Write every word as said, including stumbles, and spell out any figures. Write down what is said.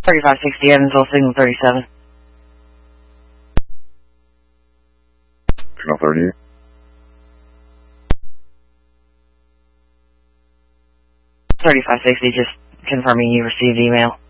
thirty-five sixty Evansville, signal thirty-seven. Signal thirty. thirty-five sixty, just confirming you received email.